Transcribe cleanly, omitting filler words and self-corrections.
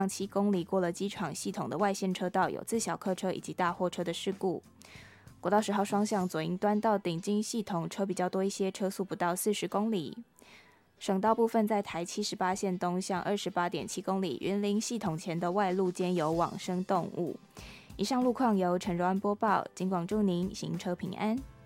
7公里过了机场系统的外线车道，有自小客车以及大货车的事故。国道10号双向左营端到顶金系统车比较多一些，车速不到40公里。省道部分在台78线东向28.7公里，云林系统前的外路间有往生动物。以上路况由陈柔安播报，警广祝您行车平安。